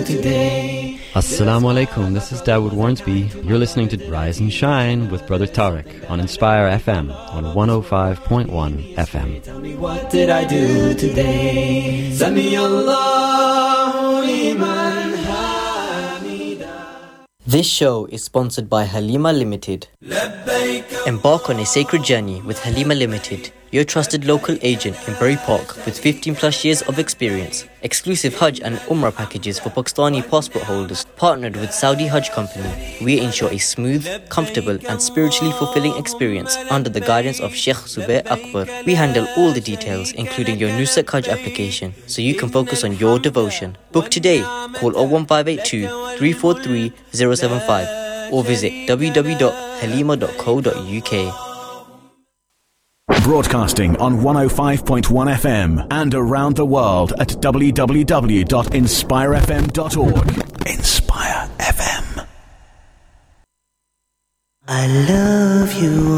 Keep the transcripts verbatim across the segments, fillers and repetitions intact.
today. Assalamu alaikum, this is Dawood Warnsby. You're listening to Rise and Shine with Brother Tariq on Inspire F M on one oh five point one F M. Tell me, what did I do today? Sami Allahu liman hamida. This show is sponsored by Halima Limited. Embark on a sacred journey with Halima Limited, your trusted local agent in Bury Park with fifteen plus years of experience. Exclusive Hajj and Umrah packages for Pakistani passport holders. Partnered with Saudi Hajj Company, we ensure a smooth, comfortable and spiritually fulfilling experience under the guidance of Sheikh Zubair Akbar. We handle all the details, including your Nusuk Hajj application, so you can focus on your devotion. Book today. Call oh one five eight two, three four three, oh seven five or visit w w w dot halima dot co dot u k. Broadcasting on one oh five point one F M and around the world at w w w dot inspire f m dot org. Inspire F M. I love you,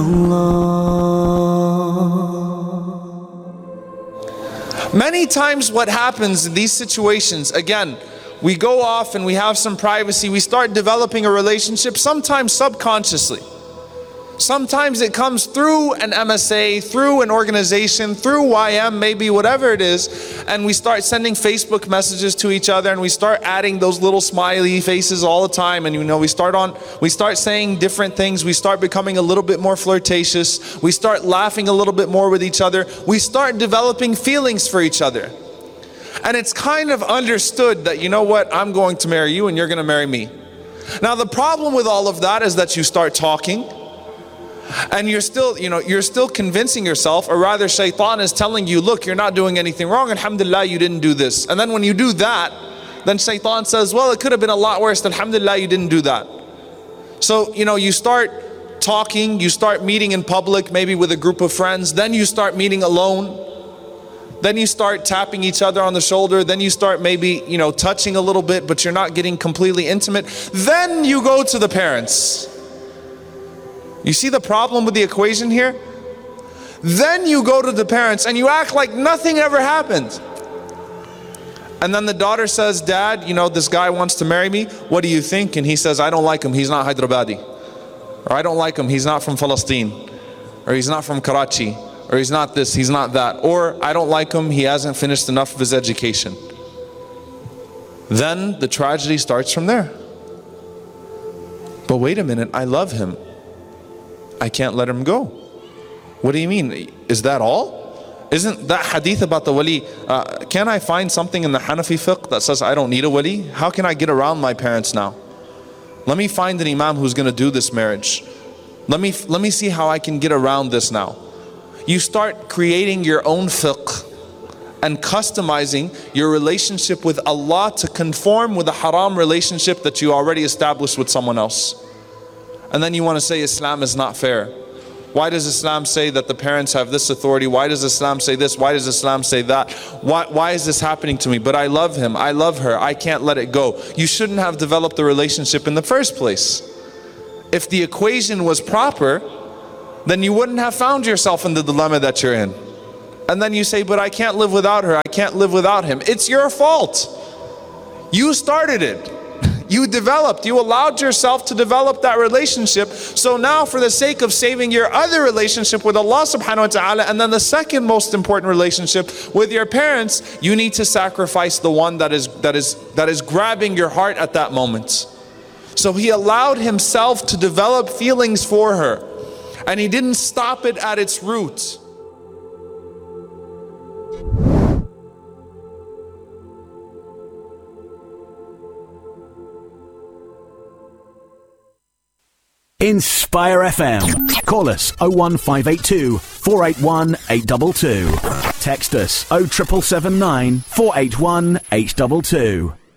Allah. Many times what happens in these situations, again, we go off and we have some privacy, we start developing a relationship, sometimes subconsciously. Sometimes it comes through an M S A, through an organization, through Y M, maybe whatever it is, and we start sending Facebook messages to each other and we start adding those little smiley faces all the time, and you know, we start on, we start saying different things, we start becoming a little bit more flirtatious, we start laughing a little bit more with each other, we start developing feelings for each other. And it's kind of understood that, you know what, I'm going to marry you and you're going to marry me. Now the problem with all of that is that you start talking, and you're still, you know, you're still convincing yourself, or rather shaitan is telling you, look, you're not doing anything wrong, alhamdulillah, you didn't do this. And then when you do that, then shaitan says, well, it could have been a lot worse, alhamdulillah, you didn't do that. So, you know, you start talking, you start meeting in public, maybe with a group of friends, then you start meeting alone, then you start tapping each other on the shoulder, then you start maybe, you know, touching a little bit, but you're not getting completely intimate. Then you go to the parents. You see the problem with the equation here? Then you go to the parents and you act like nothing ever happened. And then the daughter says, Dad, you know, this guy wants to marry me. What do you think? And he says, I don't like him. He's not Hyderabadi. Or I don't like him. He's not from Palestine. Or he's not from Karachi. Or he's not this, he's not that. Or I don't like him. He hasn't finished enough of his education. Then the tragedy starts from there. But wait a minute, I love him. I can't let him go. What do you mean? Is that all? Isn't that hadith about the wali, uh, can I find something in the Hanafi fiqh that says I don't need a wali? How can I get around my parents now? Let me find an imam who's going to do this marriage. Let me, let me see how I can get around this now. You start creating your own fiqh and customizing your relationship with Allah to conform with a haram relationship that you already established with someone else. And then you want to say Islam is not fair. Why does Islam say that the parents have this authority? Why does Islam say this? Why does Islam say that? Why, why is this happening to me? But I love him, I love her, I can't let it go. You shouldn't have developed a relationship in the first place. If the equation was proper, then you wouldn't have found yourself in the dilemma that you're in. And then you say, but I can't live without her, I can't live without him. It's your fault. You started it. You developed, you allowed yourself to develop that relationship. So now for the sake of saving your other relationship with Allah subhanahu wa ta'ala, and then the second most important relationship with your parents, you need to sacrifice the one that is, that is, that is grabbing your heart at that moment. So he allowed himself to develop feelings for her, and he didn't stop it at its root. Inspire F M. Call us oh one five eight two, four eight one, eight two two. Text us oh triple seven nine, four eight one, eight two two.